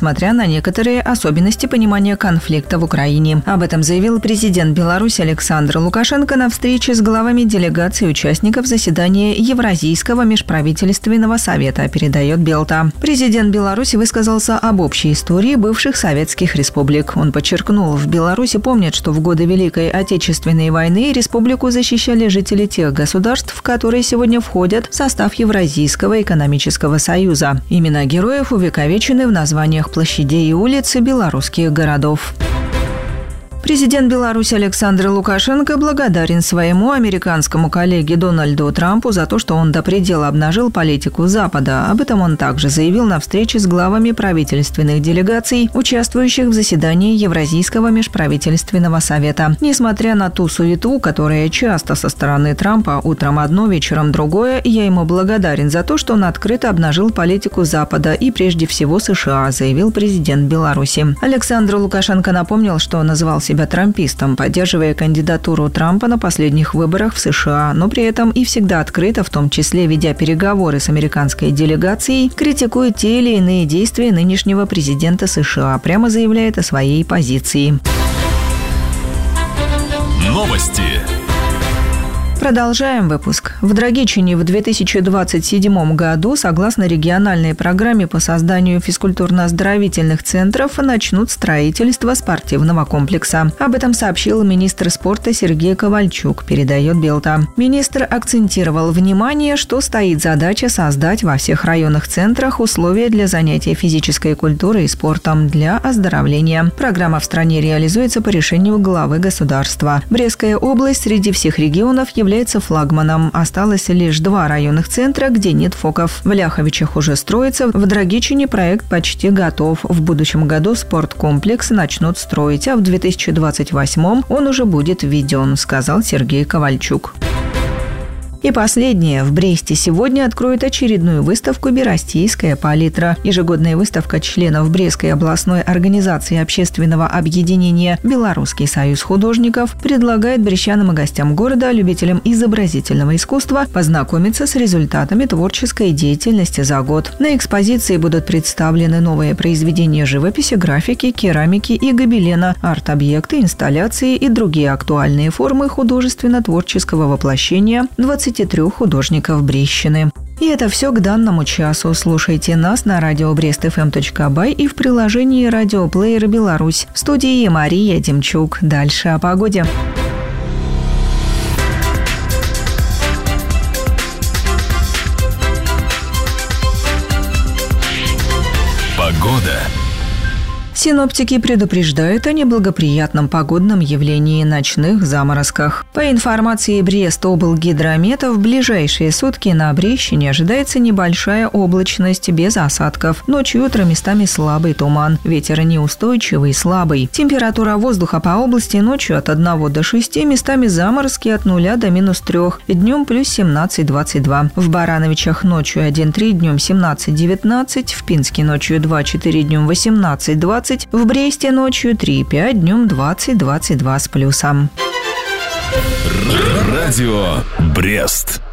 несмотря на некоторые особенности понимания конфликта в Украине. Об этом заявил президент Беларуси Александр Лукашенко на встрече с главами делегаций участников заседания Евразийского межправительственного совета, передает Белта. Президент Беларуси высказался об общей истории бывших советских республик. Он подчеркнул, в Беларуси помнят, что в годы Великой Отечественной войны республику защищали жители тех государств, которые сегодня входят в состав Евразийского экономического союза. Имена героев увековечены в названиях площадей и улиц белорусских городов. Президент Беларуси Александр Лукашенко благодарен своему американскому коллеге Дональду Трампу за то, что он до предела обнажил политику Запада. Об этом он также заявил на встрече с главами правительственных делегаций, участвующих в заседании Евразийского межправительственного совета. Несмотря на ту суету, которая часто со стороны Трампа утром одно, вечером другое, я ему благодарен за то, что он открыто обнажил политику Запада и прежде всего США, заявил президент Беларуси. Александр Лукашенко напомнил, что называл себя трампистом, поддерживая кандидатуру Трампа на последних выборах в США, но при этом и всегда открыто, в том числе ведя переговоры с американской делегацией, критикует те или иные действия нынешнего президента США, прямо заявляет о своей позиции. Новости. Продолжаем выпуск. В Драгичине в 2027 году, согласно региональной программе по созданию физкультурно-оздоровительных центров, начнут строительство спортивного комплекса. Об этом сообщил министр спорта Сергей Ковальчук, передает Белта. Министр акцентировал внимание, что стоит задача создать во всех районных центрах условия для занятия физической культурой и спортом для оздоровления. Программа в стране реализуется по решению главы государства. Брестская область среди всех регионов является флагманом. Осталось лишь 2 районных центра, где нет ФОКов. В Ляховичах уже строится, в Драгичине проект почти готов. В будущем году спорткомплекс начнут строить, а в 2028 он уже будет введен, сказал Сергей Ковальчук. И последнее. В Бресте сегодня откроют очередную выставку «Беростейская палитра». Ежегодная выставка членов Брестской областной организации общественного объединения «Белорусский союз художников» предлагает брестчанам и гостям города, любителям изобразительного искусства, познакомиться с результатами творческой деятельности за год. На экспозиции будут представлены новые произведения живописи, графики, керамики и гобелена, арт-объекты, инсталляции и другие актуальные формы художественно-творческого воплощения 23 художников Брестщины. И это все к данному часу. Слушайте нас на радио brestfm.by и в приложении радиоплеера «Беларусь». В студии Мария Демчук. Дальше о погоде. Погода. Синоптики предупреждают о неблагоприятном погодном явлении ночных заморозках. По информации Брест-облгидромета, в ближайшие сутки на Брестщине ожидается небольшая облачность без осадков. Ночью и утром местами слабый туман. Ветер неустойчивый, слабый. Температура воздуха по области ночью от 1 до 6, местами заморозки от 0 до -3. Днем плюс 17-22. В Барановичах ночью 1-3, днем 17-19. В Пинске ночью 2-4, днем 18-20. В Бресте ночью 3-5, днем 20-22 с плюсом. Радио Брест.